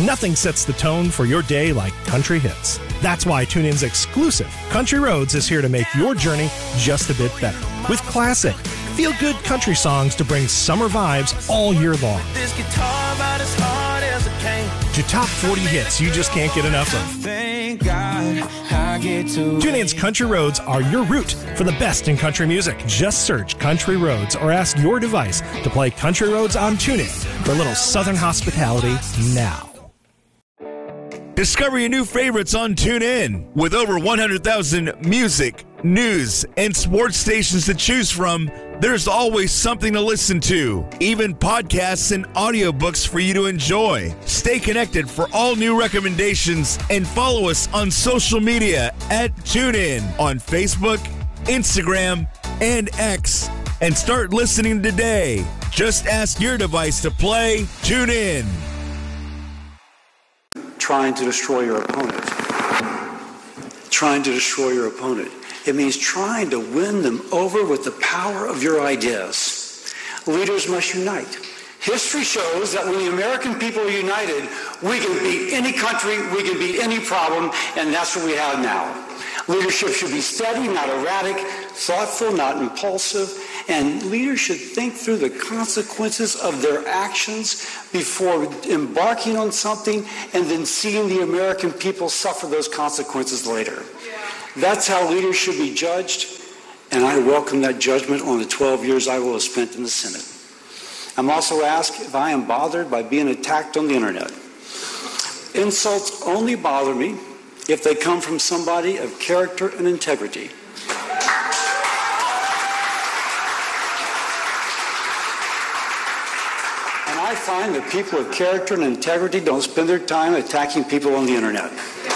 Nothing sets the tone for your day like country hits. That's why TuneIn's exclusive Country Roads is here to make your journey just a bit better. With classic, feel-good country songs to bring summer vibes all year long. This guitar about as hard as it came. To top 40 hits you just can't get enough of. Thank God I get to. TuneIn's Country Roads are your route for the best in country music. Just search Country Roads or ask your device to play Country Roads on TuneIn for a little Southern hospitality now. Discover your new favorites on TuneIn. With over 100,000 music, news, and sports stations to choose from, there's always something to listen to. Even podcasts and audiobooks for you to enjoy. Stay connected for all new recommendations and follow us on social media at TuneIn on Facebook, Instagram, and X. And start listening today. Just ask your device to play TuneIn. Trying to destroy your opponent. Trying to destroy your opponent. It means trying to win them over with the power of your ideas. Leaders must unite. History shows that when the American people are united, we can beat any country, we can beat any problem, and that's what we have now. Leadership should be steady, not erratic, thoughtful, not impulsive, and leaders should think through the consequences of their actions before embarking on something and then seeing the American people suffer those consequences later. That's how leaders should be judged, and I welcome that judgment on the 12 years I will have spent in the Senate. I'm also asked if I am bothered by being attacked on the internet. Insults only bother me if they come from somebody of character and integrity. And I find that people of character and integrity don't spend their time attacking people on the internet.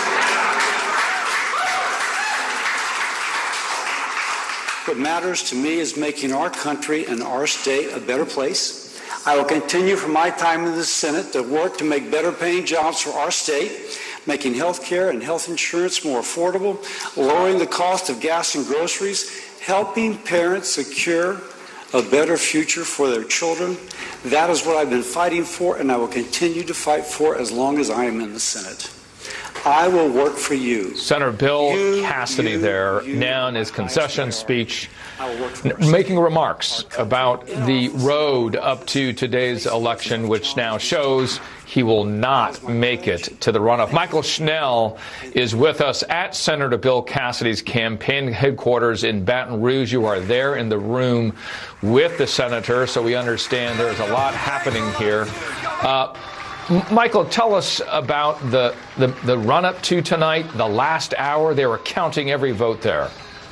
What matters to me is making our country and our state a better place. I will continue for my time in the Senate to work to make better paying jobs for our state, making health care and health insurance more affordable, lowering the cost of gas and groceries, helping parents secure a better future for their children. That is what I've been fighting for, and I will continue to fight for as long as I am in the Senate. I will work for you. Senator Bill Cassidy now in his concession speech, making remarks about the road up to today's election, which now shows he will not make it to the runoff. Michael Schnell is with us at Senator Bill Cassidy's campaign headquarters in Baton Rouge. You are there in the room with the senator, so we understand there's a lot happening here. Michael, tell us about the run-up to tonight, the last hour. They were counting every vote there.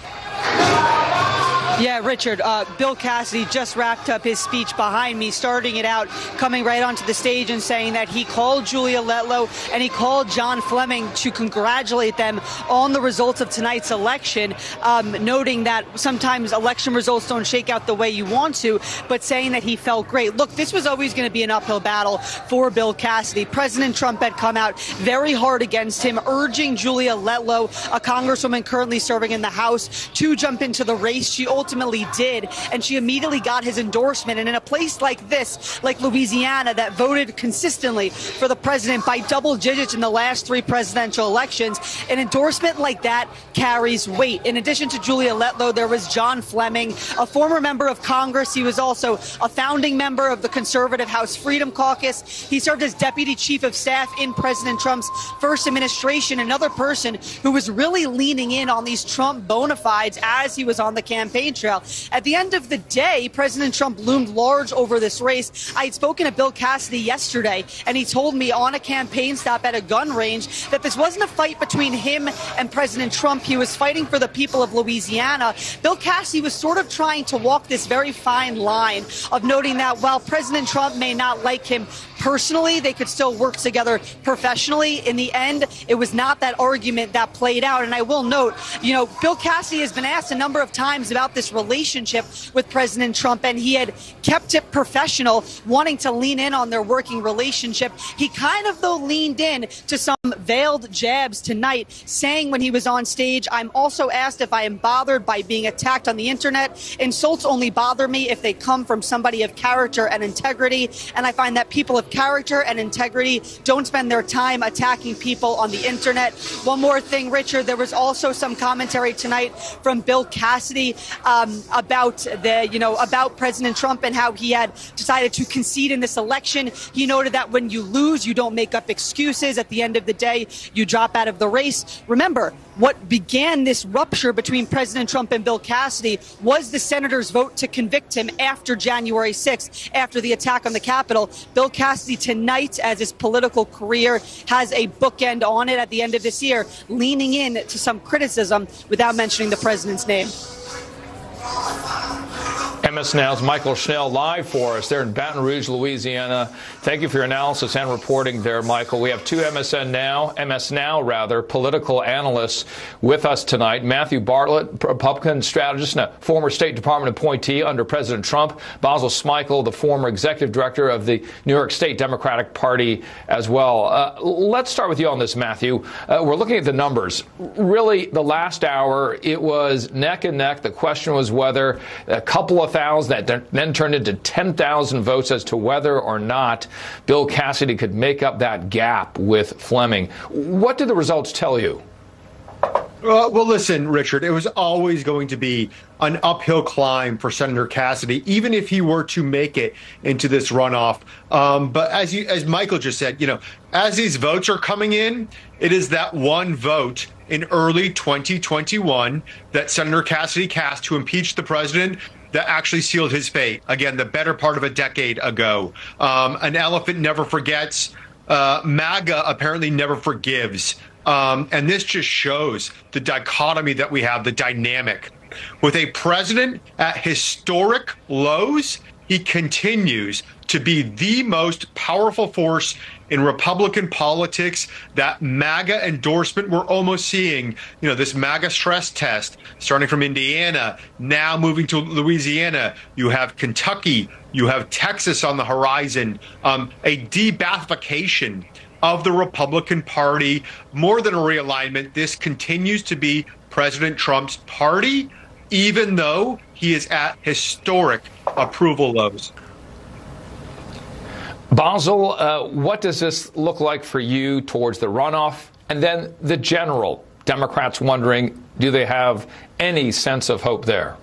Yeah, Richard, Bill Cassidy just wrapped up his speech behind me, starting it out, coming right onto the stage and saying that he called Julia Letlow and he called John Fleming to congratulate them on the results of tonight's election, noting that sometimes election results don't shake out the way you want to, but saying that he felt great. Look, this was always going to be an uphill battle for Bill Cassidy. President Trump had come out very hard against him, urging Julia Letlow, a congresswoman currently serving in the House, to jump into the race. She ultimately did, and she immediately got his endorsement. And in a place like this, like Louisiana, that voted consistently for the president by double digits in the last 3 presidential elections, an endorsement like that carries weight. In addition to Julia Letlow, there was John Fleming, a former member of Congress. He was also a founding member of the conservative House Freedom Caucus. He served as deputy chief of staff in President Trump's first administration, another person who was really leaning in on these Trump bona fides as he was on the campaign trail. At the end of the day, President Trump loomed large over this race. I had spoken to Bill Cassidy yesterday, and he told me on a campaign stop at a gun range that this wasn't a fight between him and President Trump. He was fighting for the people of Louisiana. Bill Cassidy was sort of trying to walk this very fine line of noting that while President Trump may not like him personally, they could still work together professionally. In the end, it was not that argument that played out. And I will note, Bill Cassidy has been asked a number of times about this relationship with President Trump, and he had kept it professional, wanting to lean in on their working relationship. He kind of, though, leaned in to some veiled jabs tonight, saying when he was on stage, I'm also asked if I am bothered by being attacked on the internet. Insults only bother me if they come from somebody of character and integrity, and I find that people of character and integrity, don't spend their time attacking people on the internet. One more thing, Richard, there was also some commentary tonight from Bill Cassidy about President Trump and how he had decided to concede in this election. He noted that when you lose, you don't make up excuses. At the end of the day, you drop out of the race. Remember, what began this rupture between President Trump and Bill Cassidy was the senator's vote to convict him after January 6th, after the attack on the Capitol. Bill Cassidy tonight, as his political career has a bookend on it at the end of this year, leaning in to some criticism without mentioning the president's name. MS Now's Michael Schnell live for us there in Baton Rouge, Louisiana. Thank you for your analysis and reporting there, Michael. We have two MS Now political analysts with us tonight. Matthew Bartlett, Republican strategist and a former State Department appointee under President Trump. Basil Smikle, the former executive director of the New York State Democratic Party as well. Let's start with you on this, Matthew. We're looking at the numbers. Really, the last hour, it was neck and neck. The question was whether a couple of thousand that then turned into 10,000 votes as to whether or not Bill Cassidy could make up that gap with Fleming. What did the results tell you? Well, listen, Richard, it was always going to be an uphill climb for Senator Cassidy, even if he were to make it into this runoff. But as Michael just said, as these votes are coming in, it is that one vote in early 2021 that Senator Cassidy cast to impeach the president that actually sealed his fate. Again, the better part of a decade ago. An elephant never forgets. MAGA apparently never forgives. And this just shows the dichotomy that we have, the dynamic. With a president at historic lows, he continues to be the most powerful force in Republican politics. That MAGA endorsement we're almost seeing, this MAGA stress test starting from Indiana, now moving to Louisiana. You have Kentucky, you have Texas on the horizon, a de-Ba'athification of the Republican Party. More than a realignment, this continues to be President Trump's party, even though he is at historic approval lows. Basil, what does this look like for you towards the runoff? And then the general, Democrats wondering, do they have any sense of hope there?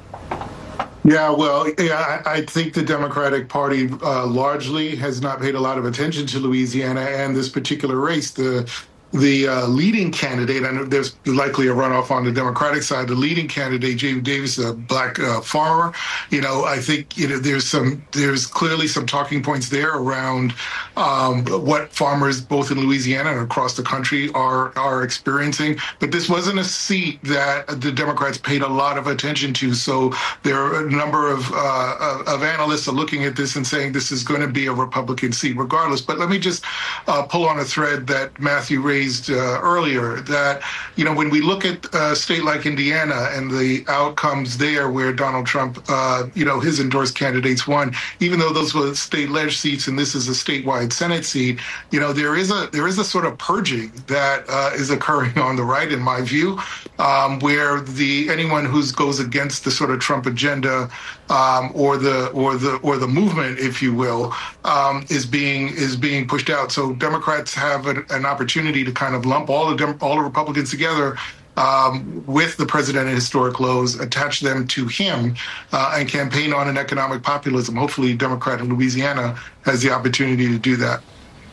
I think the Democratic Party largely has not paid a lot of attention to Louisiana and this particular race. The leading candidate, and there's likely a runoff on the Democratic side, the leading candidate, James Davis, a black farmer, I think there's clearly some talking points there around what farmers both in Louisiana and across the country are experiencing. But this wasn't a seat that the Democrats paid a lot of attention to. So there are a number of analysts are looking at this and saying this is going to be a Republican seat regardless. But let me just pull on a thread that Matthew raised earlier, that when we look at a state like Indiana and the outcomes there where Donald Trump his endorsed candidates won, even though those were state leg seats and this is a statewide Senate seat, there is a sort of purging that is occurring on the right, in my view, where anyone who goes against the sort of Trump agenda or the movement, if you will, is being pushed out. So Democrats have an opportunity to kind of lump all the Republicans together with the president at historic lows, attach them to him, and campaign on an economic populism. Hopefully, Democrat in Louisiana has the opportunity to do that.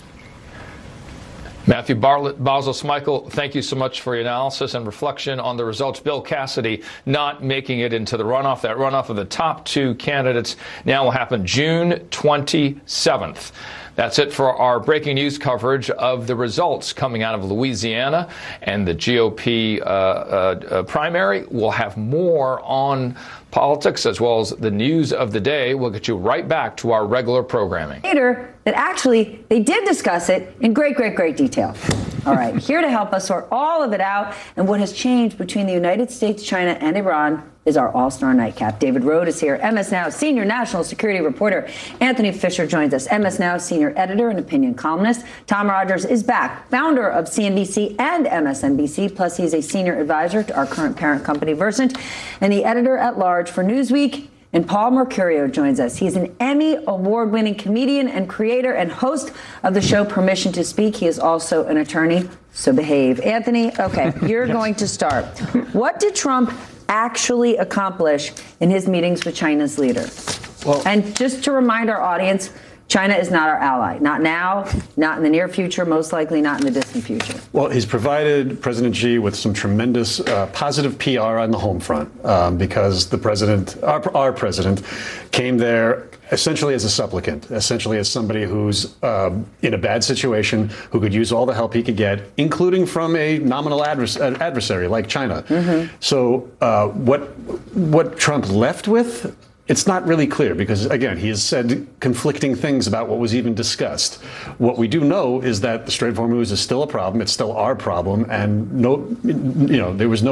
Matthew Bartlett, Basil Smikle, thank you so much for your analysis and reflection on the results. Bill Cassidy not making it into the runoff. That runoff of the top two candidates now will happen June 27th. That's it for our breaking news coverage of the results coming out of Louisiana and the GOP primary. We'll have more on politics as well as the news of the day. We'll get you right back to our regular programming. Later, that actually they did discuss it in great detail. All right, here to help us sort all of it out and what has changed between the United States, China, and Iran is our all-star nightcap. David Rode is here, MS Now senior national security reporter. Anthony Fisher joins us, MS Now senior editor and opinion columnist. Tom Rogers is back, founder of CNBC and MSNBC, plus he's a senior advisor to our current parent company, Versant, and the editor-at-large for Newsweek. And Paul Mercurio joins us. He's an Emmy award-winning comedian and creator and host of the show Permission to Speak. He is also an attorney, so behave. Anthony, okay, you're going to start. What did Trump actually accomplish in his meetings with China's leader? Well, and just to remind our audience, China is not our ally. Not now, not in the near future, most likely not in the distant future. Well, he's provided President Xi with some tremendous positive PR on the home front because the president, our president, came there essentially as a supplicant, essentially as somebody who's in a bad situation, who could use all the help he could get, including from a nominal adversary like China. Mm-hmm. So what Trump left with, it's not really clear because, again, he has said conflicting things about what was even discussed. What we do know is that the Strait of Hormuz is still a problem. It's still our problem. And there was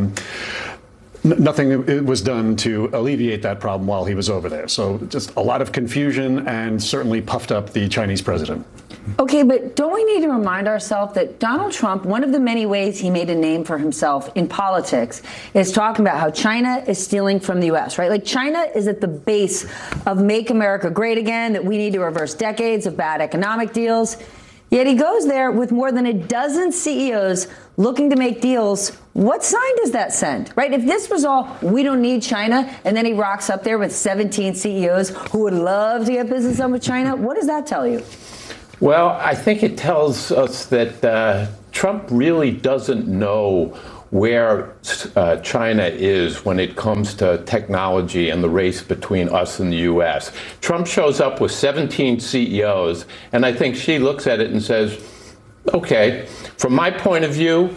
nothing was done to alleviate that problem while he was over there. So just a lot of confusion and certainly puffed up the Chinese president. Okay, but don't we need to remind ourselves that Donald Trump, one of the many ways he made a name for himself in politics is talking about how China is stealing from the U.S., right? Like China is at the base of Make America Great Again, that we need to reverse decades of bad economic deals. Yet he goes there with more than a dozen CEOs looking to make deals. What sign does that send, right? If this was all, we don't need China, and then he rocks up there with 17 CEOs who would love to get business done with China, what does that tell you? Well, I think it tells us that Trump really doesn't know where China is when it comes to technology and the race between us and the U.S. Trump shows up with 17 CEOs, and I think Xi looks at it and says, okay, from my point of view,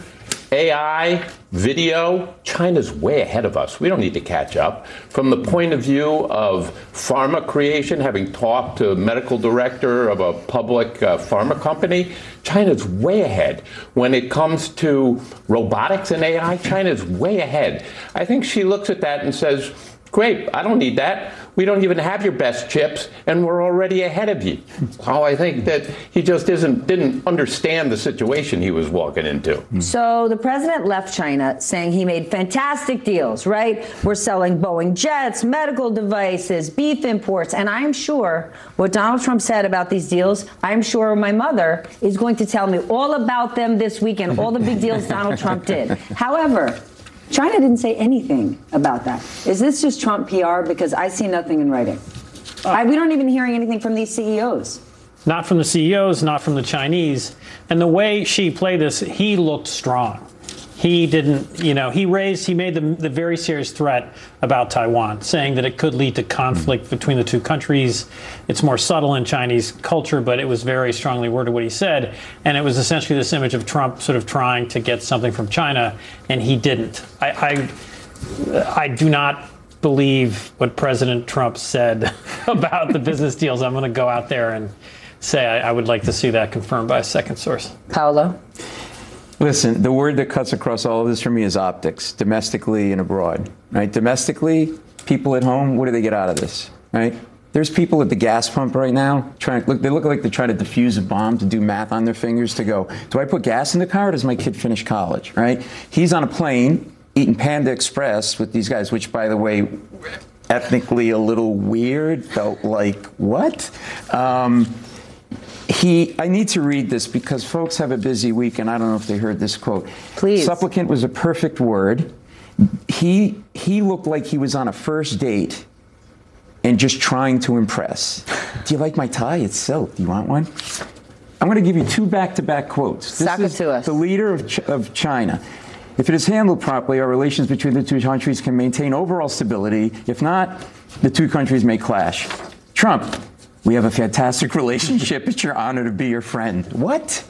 AI, video, China's way ahead of us. We don't need to catch up. From the point of view of pharma creation, having talked to a medical director of a public pharma company, China's way ahead. When it comes to robotics and AI, China's way ahead. I think she looks at that and says, great, I don't need that. We don't even have your best chips, and we're already ahead of you. So I think that he just didn't understand the situation he was walking into. So the president left China saying he made fantastic deals, right? We're selling Boeing jets, medical devices, beef imports, and I'm sure what Donald Trump said about these deals, I'm sure my mother is going to tell me all about them this weekend, all the big deals Donald Trump did. However, China didn't say anything about that. Is this just Trump PR? Because I see nothing in writing. We don't even hearing anything from these CEOs. Not from the CEOs, not from the Chinese. And the way Xi played this, he looked strong. He didn't, he made the very serious threat about Taiwan, saying that it could lead to conflict between the two countries. It's more subtle in Chinese culture, but it was very strongly worded what he said. And it was essentially this image of Trump sort of trying to get something from China, and he didn't. I do not believe what President Trump said about the business deals. I'm going to go out there and say I would like to see that confirmed by a second source. Paolo? Listen, the word that cuts across all of this for me is optics, domestically and abroad, right? Domestically, people at home, what do they get out of this, right? There's people at the gas pump right now they look like they're trying to defuse a bomb, to do math on their fingers, to go, do I put gas in the car or does my kid finish college, right? He's on a plane eating Panda Express with these guys, which, by the way, ethnically a little weird, felt like, what? I need to read this because folks have a busy week, and I don't know if they heard this quote. Please. Supplicant was a perfect word. He looked like he was on a first date and just trying to impress. Do you like my tie? It's silk. Do you want one? I'm going to give you two back-to-back quotes. Sock it to us. The leader of China. If it is handled properly, our relations between the two countries can maintain overall stability. If not, the two countries may clash. Trump. We have a fantastic relationship. It's your honor to be your friend. What?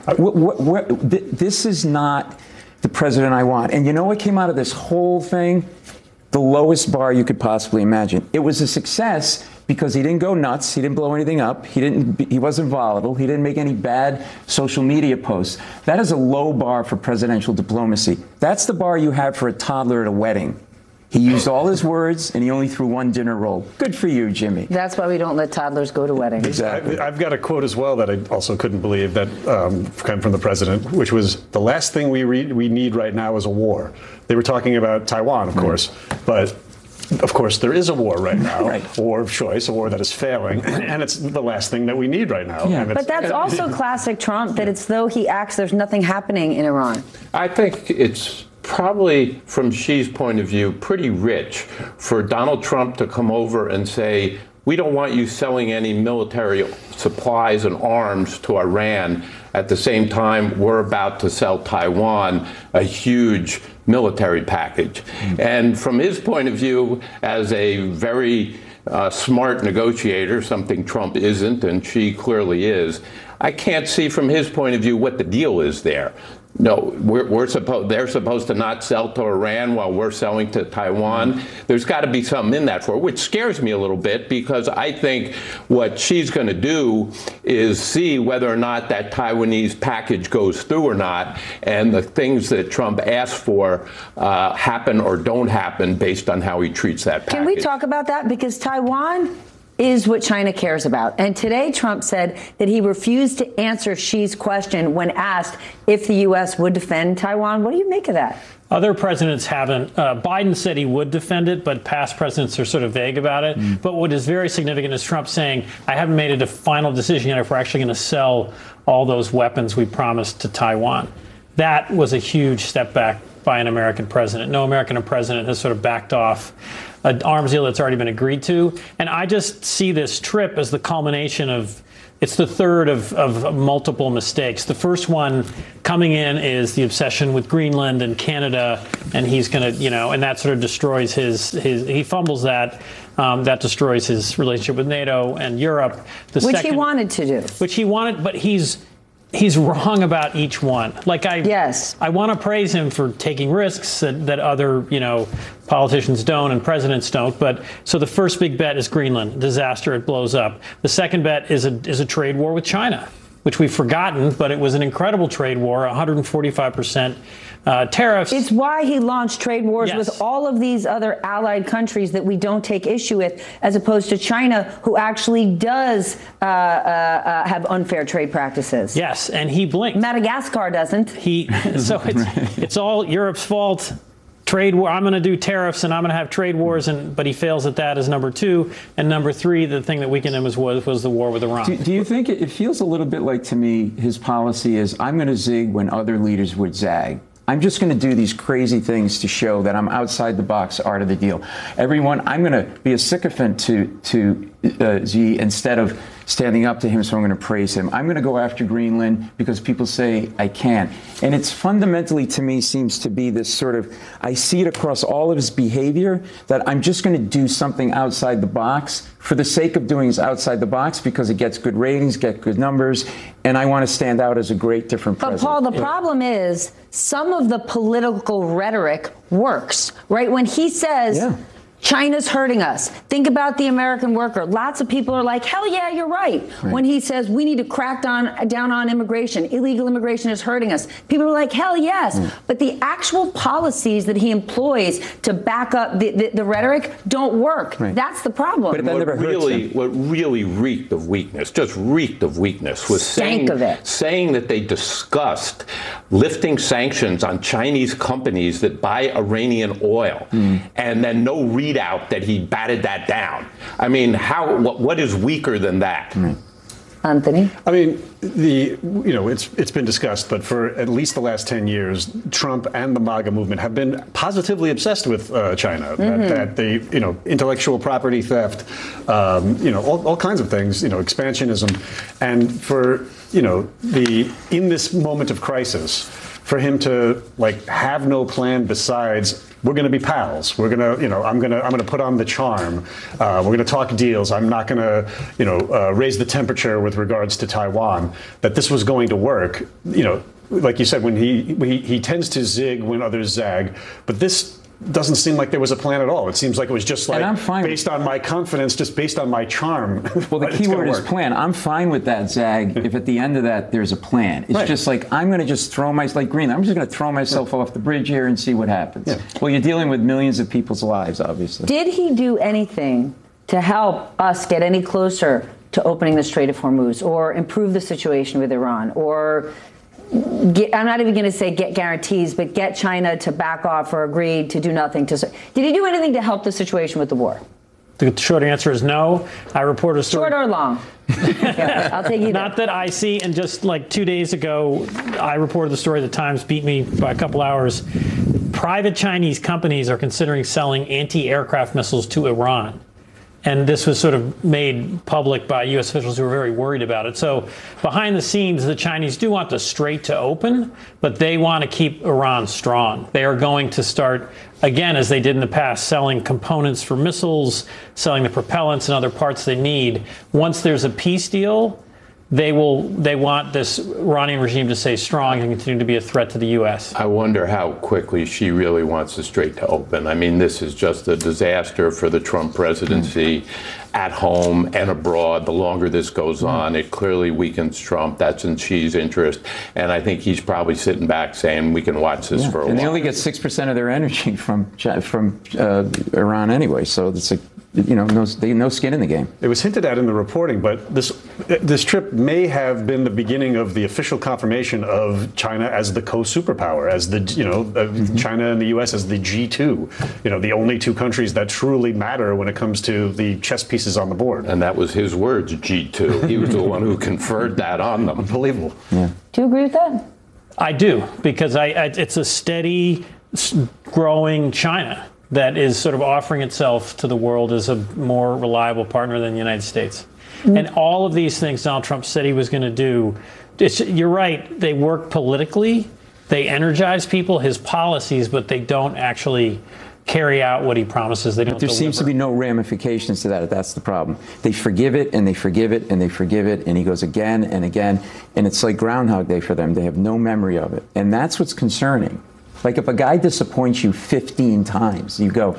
This is not the president I want. And you know what came out of this whole thing? The lowest bar you could possibly imagine. It was a success because he didn't go nuts. He didn't blow anything up. He wasn't volatile. He didn't make any bad social media posts. That is a low bar for presidential diplomacy. That's the bar you have for a toddler at a wedding. He used all his words, and he only threw one dinner roll. Good for you, Jimmy. That's why we don't let toddlers go to weddings. Exactly. I've got a quote as well that I also couldn't believe that came from the president, which was, the last thing we need right now is a war. They were talking about Taiwan, of course, but of course, there is a war right now, a war of choice, a war that is failing, and it's the last thing that we need right now. Yeah. But that's also classic Trump, that it's though he acts, there's nothing happening in Iran. I think it's probably, from Xi's point of view, pretty rich for Donald Trump to come over and say, we don't want you selling any military supplies and arms to Iran. At the same time, we're about to sell Taiwan a huge military package. And from his point of view, as a very smart negotiator, something Trump isn't, and Xi clearly is, I can't see from his point of view what the deal is there. No, they're supposed to not sell to Iran while we're selling to Taiwan. There's got to be something in that for it, which scares me a little bit, because I think what she's going to do is see whether or not that Taiwanese package goes through or not, and the things that Trump asked for happen or don't happen based on how he treats that package. Can we talk about that? Because Taiwan is what China cares about. And today Trump said that he refused to answer Xi's question when asked if the U.S. would defend Taiwan. What do you make of that? Other presidents haven't. Biden said he would defend it, but past presidents are sort of vague about it. But what is very significant is Trump saying, I haven't made a final decision yet if we're actually going to sell all those weapons we promised to Taiwan. That was a huge step back by an American president. No American president has sort of backed off an arms deal that's already been agreed to. And I just see this trip as the culmination of, it's the third of multiple mistakes. The first one coming in is the obsession with Greenland and Canada, and he's going to, and that sort of destroys he fumbles that. That destroys his relationship with NATO and Europe. Which he wanted to do. Which he wanted, but he's wrong about each one. I want to praise him for taking risks that other, politicians don't and presidents don't. But so the first big bet is Greenland, disaster, it blows up. The second bet is a trade war with China, which we've forgotten, but it was an incredible trade war, 145% tariffs. It's why he launched trade wars with all of these other allied countries that we don't take issue with, as opposed to China, who actually does have unfair trade practices. Yes, and he blinked. Madagascar doesn't. So it's all Europe's fault. Trade war. I'm going to do tariffs and I'm going to have trade wars, but he fails at that as number two. And number three, the thing that weakened him was the war with Iran. Do you think it feels a little bit like, to me, his policy is, I'm going to zig when other leaders would zag. I'm just going to do these crazy things to show that I'm outside the box, art of the deal. Everyone, I'm going to be a sycophant to Xi instead of standing up to him, so I'm going to praise him. I'm going to go after Greenland because people say I can't. And it's fundamentally, to me, seems to be this sort of, I see it across all of his behavior, that I'm just going to do something outside the box for the sake of doing it outside the box because it gets good ratings, get good numbers, and I want to stand out as a great different president. But Paul, the problem is some of the political rhetoric works, right? When he says, China's hurting us. Think about the American worker. Lots of people are like, hell yeah, you're right. When he says we need to crack down on immigration, illegal immigration is hurting us. People are like, hell yes. But the actual policies that he employs to back up the rhetoric don't work. That's the problem. But what really reeked of weakness, was saying that they discussed lifting sanctions on Chinese companies that buy Iranian oil, and then no readout that he batted that down. I mean, what is weaker than that? Anthony? I mean, it's been discussed, but for at least the last 10 years, Trump and the MAGA movement have been positively obsessed with China. That the, intellectual property theft, all kinds of things, expansionism. And for, in this moment of crisis, for him to have no plan besides, we're going to be pals. We're going to, I'm going to put on the charm. We're going to talk deals. I'm not going to, raise the temperature with regards to Taiwan. That this was going to work. Like you said, when he tends to zig when others zag, but this doesn't seem like there was a plan at all. It seems like it was just based on my confidence, just based on my charm. Well, the key word is plan. I'm fine with that zag if at the end of that there's a plan. It's just like, I'm going to just throw like Greenland. I'm just going to throw myself off the bridge here and see what happens. Well, you're dealing with millions of people's lives, obviously. Did he do anything to help us get any closer to opening the Strait of Hormuz, or improve the situation with Iran, or I'm not even going to say get guarantees, but get China to back off or agree to do nothing. Did he do anything to help the situation with the war? The short answer is no. I reported a story. Short or long? Yeah, I'll take you. Not that I see. And just like 2 days ago, I reported the story. The Times beat me by a couple hours. Private Chinese companies are considering selling anti-aircraft missiles to Iran. And this was sort of made public by U.S. officials who were very worried about it. So behind the scenes, the Chinese do want the Strait to open, but they want to keep Iran strong. They are going to start, again, as they did in the past, selling components for missiles, selling the propellants and other parts they need. Once there's a peace deal, they want this Iranian regime to stay strong and continue to be a threat to the U.S. I wonder how quickly she really wants the Strait to open. I mean, this is just a disaster for the Trump presidency at home and abroad. The longer this goes on, it clearly weakens Trump. That's in Xi's interest. And I think he's probably sitting back saying, we can watch this for a while. And they only get 6% of their energy from Iran anyway. So it's like, no skin in the game. It was hinted at in the reporting, but this trip may have been the beginning of the official confirmation of China as the co-superpower, as the China and the U.S. as the G2, the only two countries that truly matter when it comes to the chess pieces on the board. And that was his words, G2. He was the one who conferred that on them. Unbelievable. Yeah. Do you agree with that? I do, because it's a steady, growing China that is sort of offering itself to the world as a more reliable partner than the United States. And all of these things Donald Trump said he was going to do, you're right, they work politically, they energize people, his policies, but they don't actually carry out what he promises. They don't There seems to be no ramifications to that. That's the problem. They forgive it, and they forgive it, and they forgive it, and he goes again and again, and it's like Groundhog Day for them. They have no memory of it. And that's what's concerning. Like if a guy disappoints you 15 times, you go,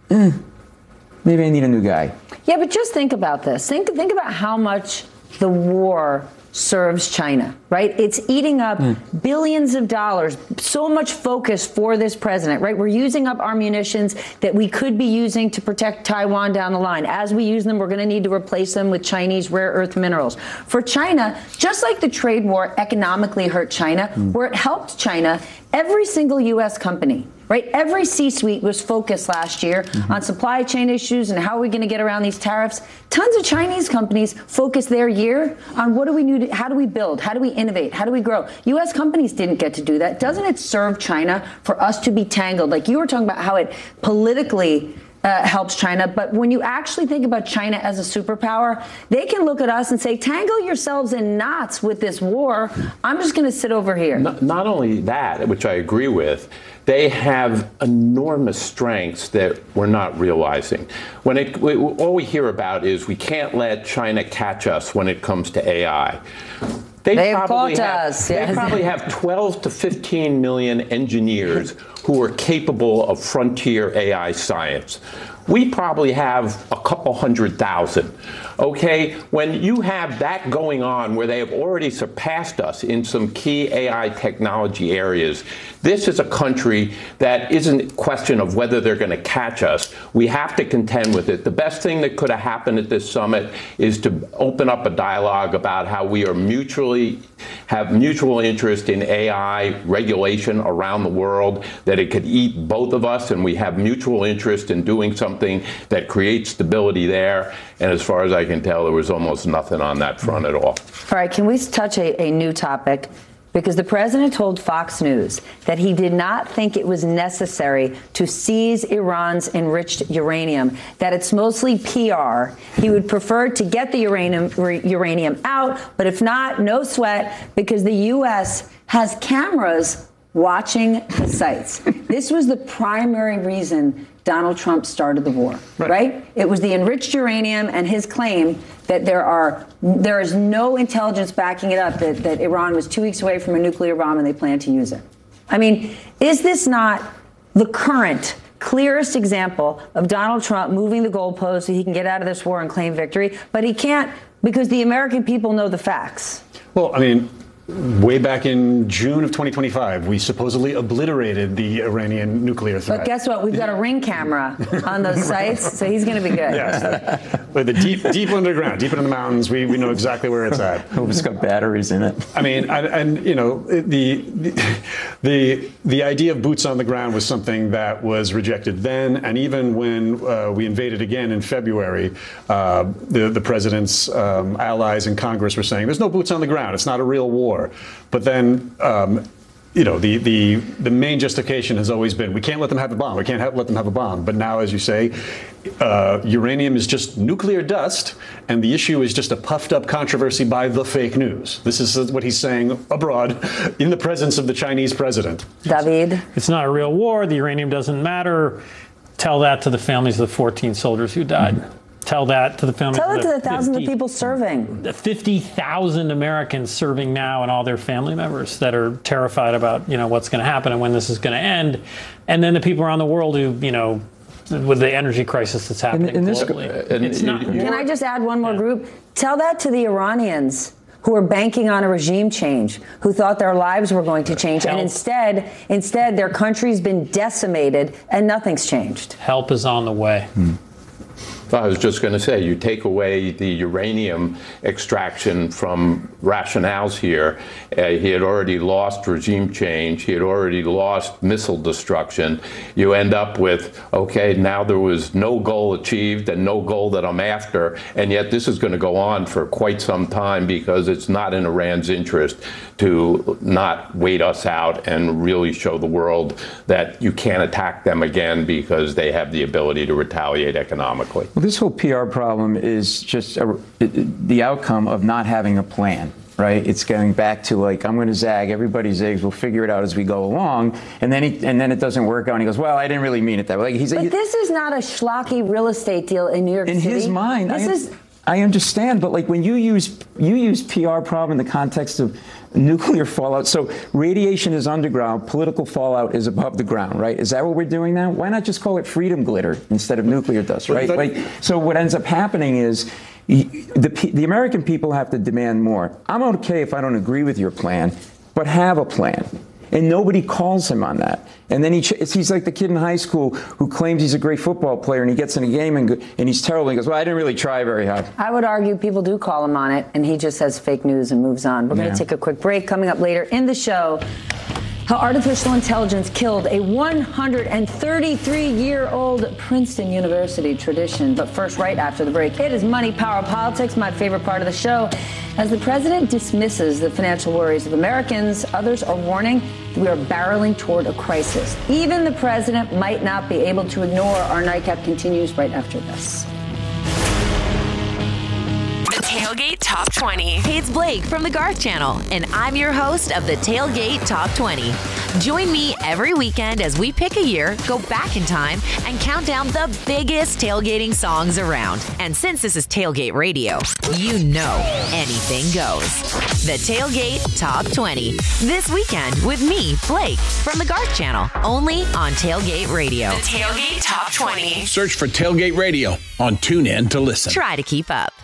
maybe I need a new guy. Yeah, but just think about this. Think about how much the war serves China, right? It's eating up billions of dollars, so much focus for this president, right? We're using up our munitions that we could be using to protect Taiwan down the line. As we use them, we're going to need to replace them with Chinese rare earth minerals. For China, just like the trade war economically hurt China, where it helped China, every single U.S. company, right? Every C-suite was focused last year on supply chain issues and how are we going to get around these tariffs. Tons of Chinese companies focused their year on what do we need, how do we build, how do we innovate, how do we grow. U.S. companies didn't get to do that. Doesn't it serve China for us to be tangled? Like you were talking about how it politically helps China. But when you actually think about China as a superpower, they can look at us and say, tangle yourselves in knots with this war. I'm just going to sit over here. Not only that, which I agree with, they have enormous strengths that we're not realizing. All we hear about is we can't let China catch us when it comes to AI. They probably have 12 to 15 million engineers who are capable of frontier AI science. We probably have a couple 100,000. Okay, when you have that going on where they have already surpassed us in some key AI technology areas, this is a country that isn't a question of whether they're going to catch us. We have to contend with it. The best thing that could have happened at this summit is to open up a dialogue about how we are have mutual interest in AI regulation around the world, that it could eat both of us, and we have mutual interest in doing something that creates stability there. And as far as I can tell, there was almost nothing on that front at all. All right, can we touch a new topic? Because the president told Fox News that he did not think it was necessary to seize Iran's enriched uranium, that it's mostly PR. He would prefer to get the uranium out, but if not, no sweat, because the U.S. has cameras watching the sites. This was the primary reason Donald Trump started the war, right? It was the enriched uranium and his claim that there is no intelligence backing it up, that Iran was 2 weeks away from a nuclear bomb and they plan to use it. I mean, is this not the current clearest example of Donald Trump moving the goalposts so he can get out of this war and claim victory? But he can't, because the American people know the facts. Well, I mean, way back in June of 2025, we supposedly obliterated the Iranian nuclear threat. But guess what? We've got a Ring camera on those sites, so he's going to be good. Yes. But the deep underground, deep into the mountains, we know exactly where it's at. It's got batteries in it. I mean, and you know, the idea of boots on the ground was something that was rejected then, and even when we invaded again in February, the president's allies in Congress were saying, "There's no boots on the ground. It's not a real war." But then, you know, the main justification has always been, we can't let them have a bomb. We can't let them have a bomb. But now, as you say, uranium is just nuclear dust, and the issue is just a puffed up controversy by the fake news. This is what he's saying abroad in the presence of the Chinese president. David? It's not a real war. The uranium doesn't matter. Tell that to the families of the 14 soldiers who died. Mm-hmm. Tell that to the families. Tell it to the thousands of people serving. 50,000 Americans serving now, and all their family members that are terrified about, you know, what's going to happen and when this is going to end. And then the people around the world who, you know, with the energy crisis that's happening globally. Can I just add one more group? Tell that to the Iranians who are banking on a regime change, who thought their lives were going to change, and instead their country's been decimated and nothing's changed. Help is on the way. I was just going to say, you take away the uranium extraction from rationales here. He had already lost regime change. He had already lost missile destruction. You end up with, okay, now there was no goal achieved and no goal that I'm after. And yet this is going to go on for quite some time because it's not in Iran's interest to not wait us out and really show the world that you can't attack them again because they have the ability to retaliate economically. Well, this whole PR problem is just the outcome of not having a plan, right? It's going back to like, I'm going to zag everybody's eggs. We'll figure it out as we go along. And then it doesn't work out. And he goes, well, I didn't really mean it that way. But this is not a schlocky real estate deal in New York City. In his mind, I understand, but like when you use PR problem in the context of nuclear fallout, so radiation is underground, political fallout is above the ground, right? Is that what we're doing now? Why not just call it freedom glitter instead of nuclear dust, right? Like, so what ends up happening is the American people have to demand more. I'm okay if I don't agree with your plan, but have a plan. And nobody calls him on that. And then he's like the kid in high school who claims he's a great football player and he gets in a game and he's terrible. He goes, well, I didn't really try very hard. I would argue people do call him on it, and he just says fake news and moves on. We're going to take a quick break. Coming up later in the show, how artificial intelligence killed a 133-year-old Princeton University tradition. But first, right after the break, it is Money, Power, Politics, my favorite part of the show. As the president dismisses the financial worries of Americans, others are warning that we are barreling toward a crisis. Even the president might not be able to ignore. Our Nightcap continues right after this. The Tailgate Top 20. Hey, it's Blake from the Garth Channel, and I'm your host of the Tailgate Top 20. Join me every weekend as we pick a year, go back in time, and count down the biggest tailgating songs around. And since this is Tailgate Radio, you know anything goes. The Tailgate Top 20. This weekend with me, Blake, from the Garth Channel, only on Tailgate Radio. The Tailgate Top 20. Search for Tailgate Radio on TuneIn to listen. Try to keep up.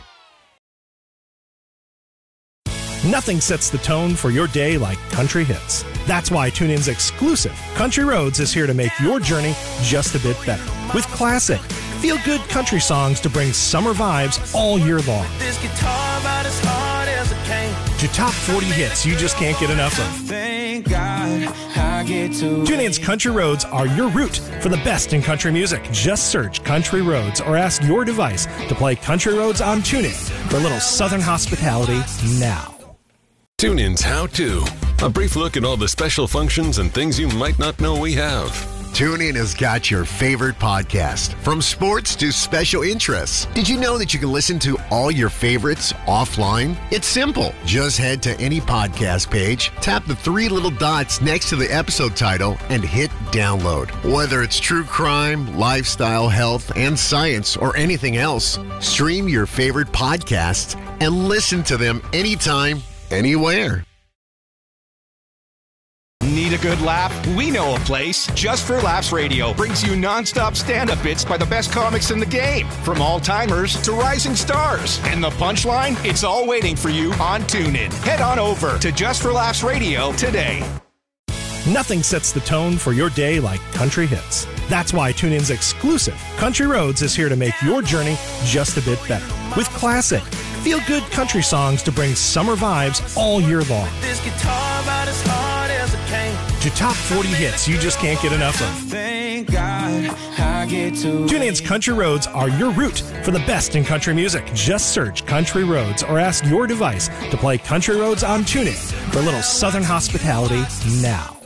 Nothing sets the tone for your day like country hits. That's why TuneIn's exclusive Country Roads is here to make your journey just a bit better. With classic, feel-good country songs to bring summer vibes all year long. This guitar about as hard as it came. To top 40 hits you just can't get enough of. Thank God I get to. TuneIn's Country Roads are your route for the best in country music. Just search Country Roads or ask your device to play Country Roads on TuneIn for a little Southern hospitality now. TuneIn's How To. A brief look at all the special functions and things you might not know we have. TuneIn has got your favorite podcast, from sports to special interests. Did you know that you can listen to all your favorites offline? It's simple. Just head to any podcast page, tap the three little dots next to the episode title, and hit download. Whether it's true crime, lifestyle, health, and science, or anything else, stream your favorite podcasts and listen to them anytime, anywhere. Need a good laugh? We know a place. Just for Laughs Radio brings you nonstop stand-up bits by the best comics in the game, from all-timers to rising stars. And the punchline? It's all waiting for you on TuneIn. Head on over to Just for Laughs Radio today. Nothing sets the tone for your day like country hits. That's why TuneIn's exclusive Country Roads is here to make your journey just a bit better. With classic, feel-good country songs to bring summer vibes all year long. This guitar about as hard as a cane. To top 40 hits you just can't get enough of. Thank God I get to. TuneIn's Country Roads are your route for the best in country music. Just search Country Roads or ask your device to play Country Roads on TuneIn for a little southern hospitality now.